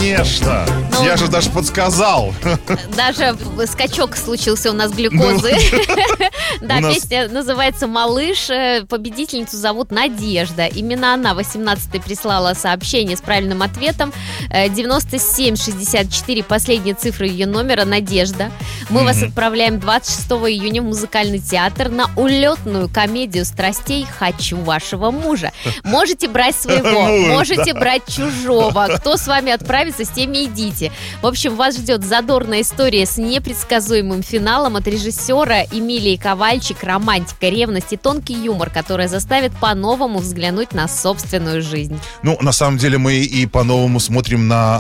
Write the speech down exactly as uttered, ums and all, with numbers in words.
конечно. Ну, Я же даже подсказал. Даже скачок случился у нас глюкозы. Да, У нас- песня называется «Малыш». Э, Победительницу зовут Надежда. Именно она восемнадцатой прислала сообщение с правильным ответом. Э, девяносто семь шестьдесят четыре, последняя цифра ее номера, Надежда. Мы вас отправляем двадцать шестого июня в музыкальный театр на улетную комедию страстей «Хочу вашего мужа». Можете брать своего, Муж, можете брать чужого. Кто с вами отправится, с теми идите. В общем, вас ждет задорная история с непредсказуемым финалом от режиссера Эмилии Ковальчик, романтика, ревность и тонкий юмор, которая заставит по-новому взглянуть на собственную жизнь. Ну, на самом деле, мы и по-новому смотрим на